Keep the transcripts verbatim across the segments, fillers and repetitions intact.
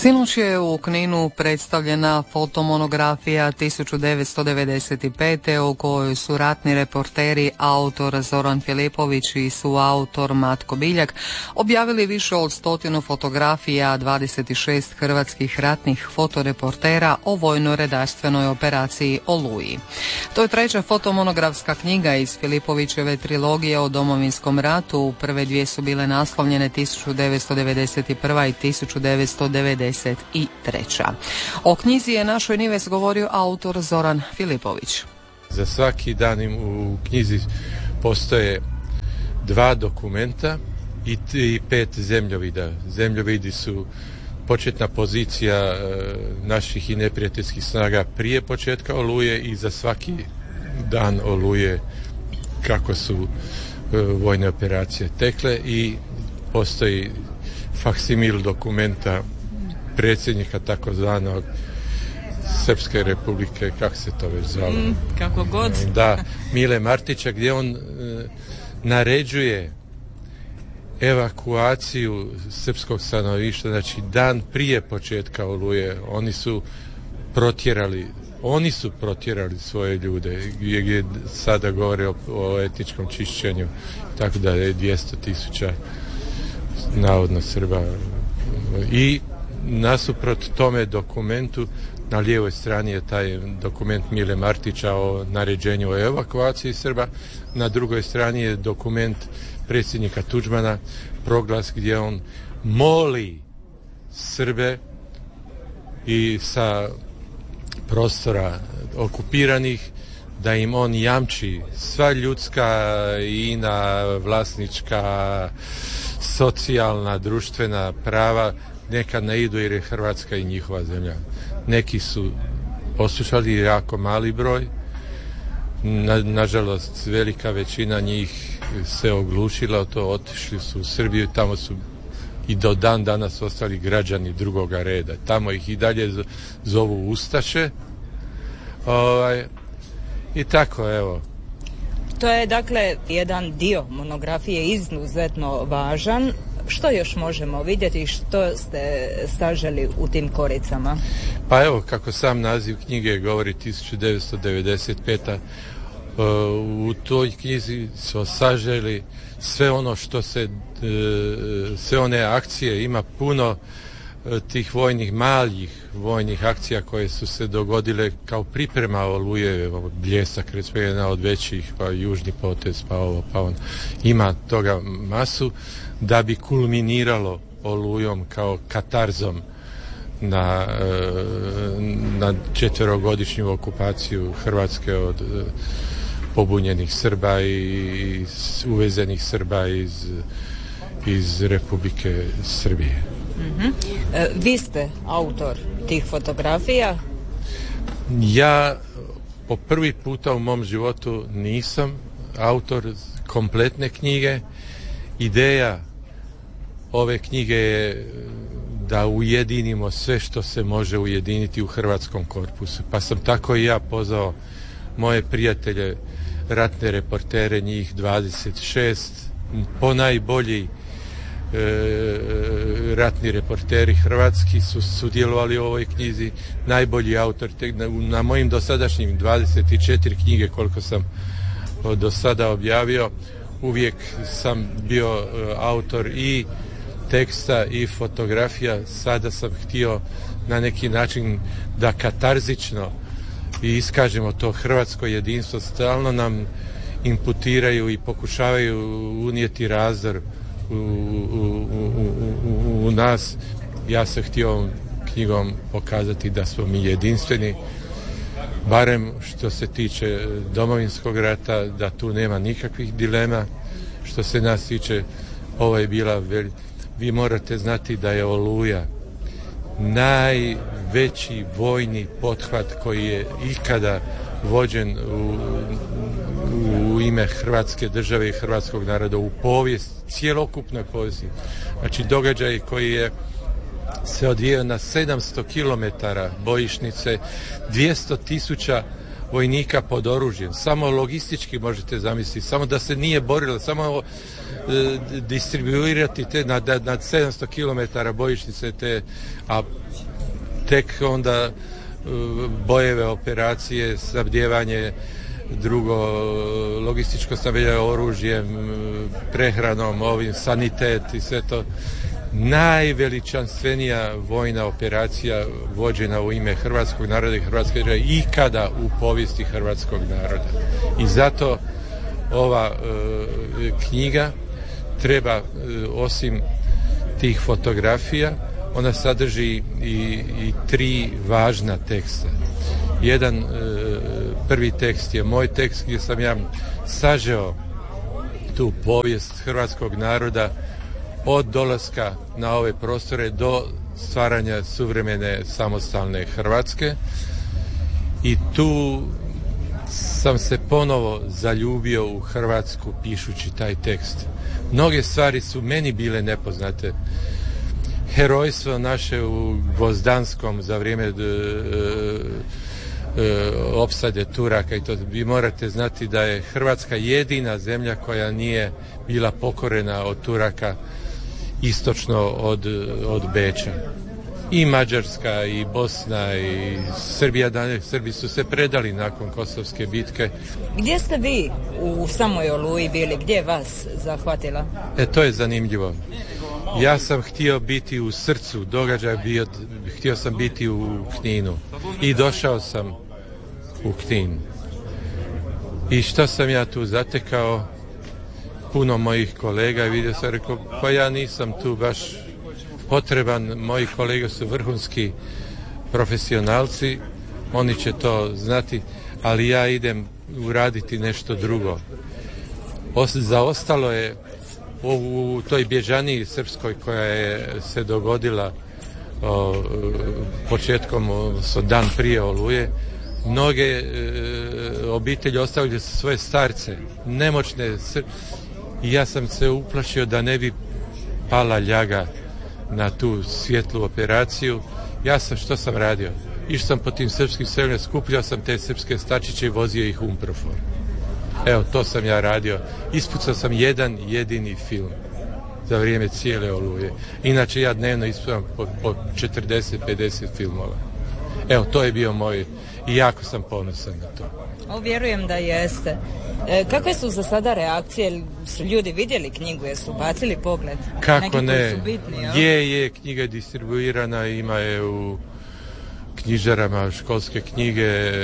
Sinoć je u Kninu predstavljena fotomonografija tisuću devetsto devedeset pete. u kojoj su ratni reporteri, autor Zoran Filipović i suautor Matko Biljak, objavili više od stotinu fotografija dvadeset šest hrvatskih ratnih fotoreportera o vojno-redarstvenoj operaciji Oluji. To je treća fotomonografska knjiga iz Filipovićeve trilogije o Domovinskom ratu. Prve dvije su bile naslovljene tisuću devetsto devedeset prva. i tisuću devetsto devedeset treća. O knjizi je našoj Nives govorio autor Zoran Filipović. Za svaki dan u knjizi postoje dva dokumenta i, i pet zemljovida. Zemljovidi su početna pozicija e, naših i neprijateljskih snaga prije početka Oluje i za svaki dan Oluje kako su e, vojne operacije tekle, i postoji faksimil dokumenta predsjednika takozvanog Srpske republike, kako se to već zvalo? Mm, kako god. Da, Mile Martića, gdje on e, naređuje evakuaciju srpskog stanovništva, znači dan prije početka Oluje. Oni su protjerali, oni su protjerali svoje ljude, gdje, gdje sada govore o, o etničkom čišćenju, tako da je dvjesto tisuća navodno Srba. I nasuprot tome dokumentu na lijevoj strani je taj dokument Mile Martića o naređenju o evakuaciji Srba, na drugoj strani je dokument predsjednika Tuđmana, proglas, gdje on moli Srbe i sa prostora okupiranih da im on jamči sva ljudska i ina, vlasnička, socijalna, društvena prava, neka ne idu jer je Hrvatska i njihova zemlja. Neki su poslušali, jako mali broj, na, nažalost velika većina njih se oglušila o to, otišli su u Srbiju, tamo su i do dan danas ostali građani drugoga reda. Tamo ih i dalje zovu ustaše. Ovaj, i tako, evo. To je dakle jedan dio monografije izuzetno važan. Što još možemo vidjeti, što ste saželi u tim koricama? Pa evo, kako sam naziv knjige govori, tisuću devetsto devedeset peta. U toj knjizi smo saželi sve ono što se, sve one akcije, ima puno tih vojnih, malih vojnih akcija koje su se dogodile kao priprema Oluje, Bljesak, recimo jedna od većih, pa Južni potez, pa ovo, pa on. Ima toga masu, da bi kulminiralo Olujom kao katarzom na, na četverogodišnju okupaciju Hrvatske od pobunjenih Srba i uvezenih Srba iz, iz Republike Srbije. Mm-hmm. E, vi ste autor tih fotografija? Ja po prvi puta u mom životu nisam autor kompletne knjige. Ideja ove knjige je da ujedinimo sve što se može ujediniti u hrvatskom korpusu. Pa sam tako i ja pozvao moje prijatelje, ratne reportere, njih dvadeset šest, ponajbolji e, ratni reporteri hrvatski su sudjelovali u ovoj knjizi, najbolji autor te, na, na mojim dosadašnjim dvadeset četiri knjige koliko sam do sada objavio, uvijek sam bio uh, autor i teksta i fotografija. Sada sam htio na neki način da katarzično i iskažemo to hrvatsko jedinstvo. Stalno nam imputiraju i pokušavaju unijeti razdor u, u, u, u, u nas. Ja sam htio knjigom pokazati da smo mi jedinstveni, barem što se tiče Domovinskog rata, da tu nema nikakvih dilema. Što se nas tiče, ovo je bila vel... vi morate znati da je Oluja najveći vojni pothvat koji je ikada vođen u, u ime Hrvatske države i hrvatskog naroda u povijest, cjelokupnoj povijesti. Znači događaj koji je se odvijao na sedamsto kilometara bojišnice, dvjesto tisuća vojnika pod oružjem. Samo logistički možete zamisliti, samo da se nije borilo, samo e, distribuirati te nad, nad sedamsto kilometara bojišnice te, a tek onda e, bojeve, operacije, snabdijevanje, drugo logističko snabdijevanje oružjem, prehranom, ovim, sanitet i sve to. Najveličanstvenija vojna operacija vođena u ime hrvatskog naroda i hrvatske države ikada u povijesti hrvatskog naroda. I zato ova e, knjiga treba, e, osim tih fotografija, ona sadrži i, i tri važna teksta. Jedan e, prvi tekst je moj tekst gdje sam ja sažeo tu povijest hrvatskog naroda od dolaska na ove prostore do stvaranja suvremene samostalne Hrvatske, i tu sam se ponovo zaljubio u Hrvatsku pišući taj tekst. Mnoge stvari su meni bile nepoznate. Herojstvo naše u Gvozdanskom za vrijeme e, e, opsade Turaka, i to vi morate znati da je Hrvatska jedina zemlja koja nije bila pokorena od Turaka istočno od, od Beča. I Mađarska, i Bosna, i Srbija, da, Srbi su se predali nakon Kosovske bitke. Gdje ste vi u samoj Oluji bili? Gdje je vas zahvatila? E, to je zanimljivo. Ja sam htio biti u srcu događaja, bio, htio sam biti u Kninu. I došao sam u Knin. I što sam ja tu zatekao? Puno mojih kolega, vidio sam, rekao, pa ja nisam tu baš potreban, moji kolege su vrhunski profesionalci, oni će to znati, ali ja idem uraditi nešto drugo. Zaostalo je u, u toj bježaniji srpskoj koja je se dogodila o, početkom, odnosno dan prije Oluje, mnoge e, obitelji ostavili su svoje starce, nemoćne, sr- i ja sam se uplašio da ne bi pala ljaga na tu svjetlu operaciju. Ja sam, što sam radio? Išao sam po tim srpskim selima, skupljao sam te srpske stačiće i vozio ih u Umprofor. Evo, to sam ja radio. Ispucao sam jedan jedini film za vrijeme cijele Oluje. Inače, ja dnevno ispucam po, po četrdeset pedeset filmova. Evo, to je bio moj, i jako sam ponosan na to. O, vjerujem da jeste. E, kakve su za sada reakcije? Su ljudi vidjeli knjigu, jesu bacili pogled? Kako neki ne? Su bitni, je, je, knjiga je distribuirana, ima je u knjižarama, školske knjige,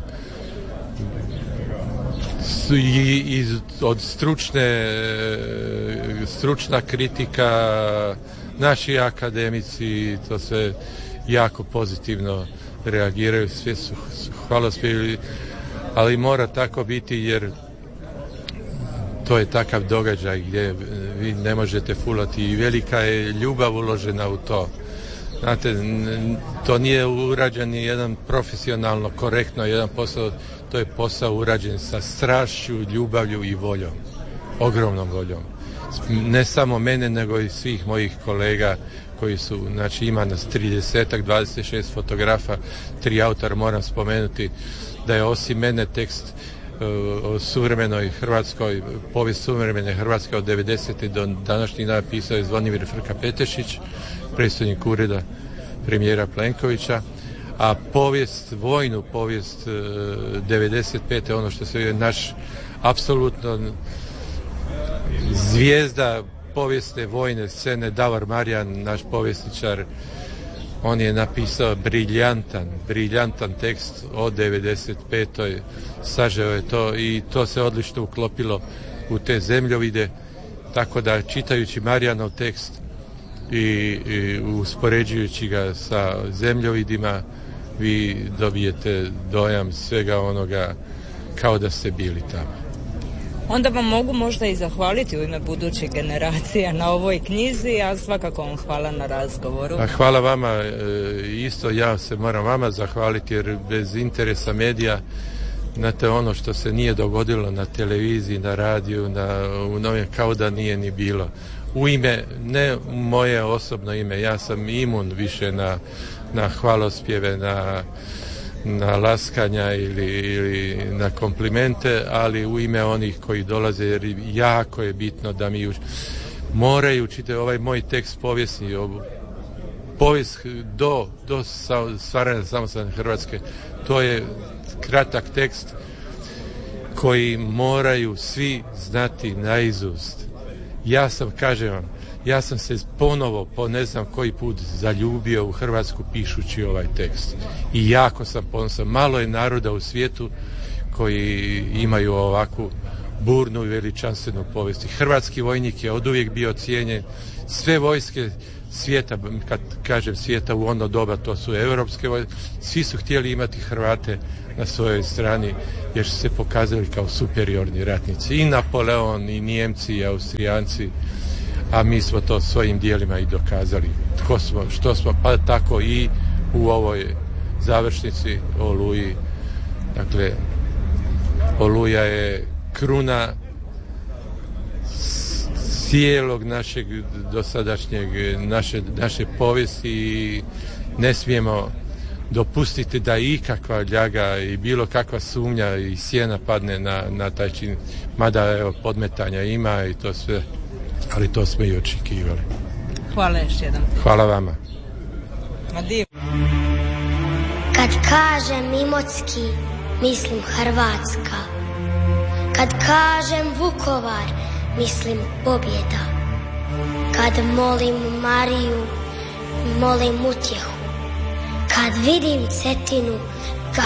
su i, i od stručne, stručna kritika, naši akademici, to sve jako pozitivno reagiraju, sve su hvalospjevi, ali mora tako biti jer to je takav događaj gdje vi ne možete fulati i velika je ljubav uložena u to. Znate, to nije urađen jedan profesionalno, korektno jedan posao, to je posao urađen sa strašću, ljubavlju i voljom, ogromnom voljom. Ne samo mene, nego i svih mojih kolega koji su, znači ima nas trideset, dvadeset šest fotografa, tri autora, moram spomenuti da je osim mene tekst uh, o suvremenoj Hrvatskoj, povijest suvremene Hrvatske od devedesete do današnjih dana pisao je Zvonimir Frka-Petešić, predstojnik ureda premijera Plenkovića, a povijest, vojnu povijest uh, devedeset pete ono što se je naš apsolutno zvijezda povijesne vojne scene Davor Marijan, naš povjesničar, on je napisao briljantan, briljantan tekst o devedeset petoj sažeo je to i to se odlično uklopilo u te zemljovide, tako da čitajući Marijanov tekst i, i uspoređujući ga sa zemljovidima vi dobijete dojam svega onoga kao da ste bili tamo. Onda vam mogu možda i zahvaliti u ime budućih generacija na ovoj knjizi, a svakako vam hvala na razgovoru. A hvala vama, isto ja se moram vama zahvaliti jer bez interesa medija, znate, ono što se nije dogodilo na televiziji, na radiju, na, u novim, kao da nije ni bilo. U ime, ne moje osobno ime, ja sam imun više na, na hvalospjeve, na na laskanja ili, ili na komplimente, ali u ime onih koji dolaze, jer jako je bitno da mi uč... moraju učiti ovaj moj tekst povijesni, povijest do, do stvaranja samostalne Hrvatske. To je kratak tekst koji moraju svi znati naizust. Ja sam, kažem vam, ja sam se ponovo po ne znam koji put zaljubio u Hrvatsku pišući ovaj tekst. I jako sam ponosan. Malo je naroda u svijetu koji imaju ovakvu burnu i veličanstvenu povijest. Hrvatski vojnik je oduvijek bio cijenjen. Sve vojske svijeta, kad kažem svijeta u ono doba, to su europske vojske, svi su htjeli imati Hrvate na svojoj strani jer su se pokazali kao superiorni ratnici. I Napoleon, i Nijemci, i Austrijanci, a mi smo to svojim dijelima i dokazali. Tko smo, što smo, pa tako i u ovoj završnici Oluji. Dakle, Oluja je kruna cijelog našeg dosadašnjeg, naše, naše povijesti i ne smijemo dopustiti da ikakva ljaga i bilo kakva sumnja i sjena padne na, na taj čin. Mada evo, podmetanja ima i to sve, ali to smo i očekivali. Hvala još jedan. Hvala vama. Adio. Kad kažem Imotski, mislim Hrvatska. Kad kažem Vukovar, mislim pobjeda. Kad molim Mariju, molim utjehu. Kad vidim Cetinu,